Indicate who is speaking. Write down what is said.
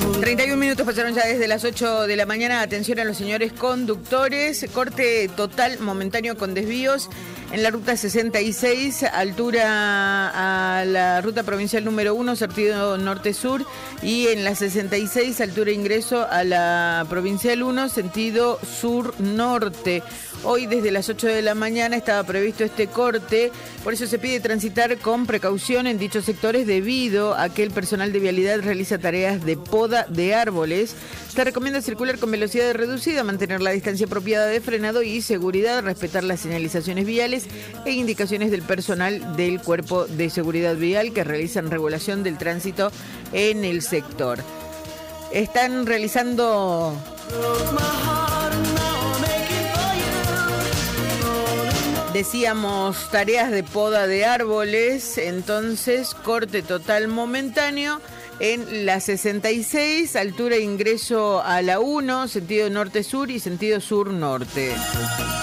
Speaker 1: 31 minutos pasaron ya desde las 8 de la mañana. Atención a los señores conductores. Corte total momentáneo con desvíos en la ruta 66, altura a la ruta provincial número 1, sentido norte-sur, y en la 66, altura ingreso a la provincial 1, sentido sur-norte. Hoy desde las 8 de la mañana estaba previsto este corte, por eso se pide transitar con precaución en dichos sectores debido a que el personal de vialidad realiza tareas de poda de árboles. Se recomienda circular con velocidad reducida, mantener la distancia apropiada de frenado y seguridad, respetar las señalizaciones viales e indicaciones del personal del Cuerpo de Seguridad Vial que realizan regulación del tránsito en el sector. Están realizando decíamos tareas de poda de árboles, entonces corte total momentáneo en la 66, altura ingreso a la 1, sentido norte-sur y sentido sur-norte.